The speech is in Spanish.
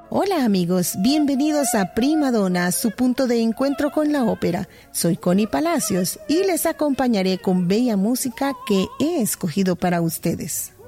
Hola amigos, bienvenidos a Prima Donna, su punto de encuentro con la ópera. Soy Connie Palacios y les acompañaré con bella música que he escogido para ustedes.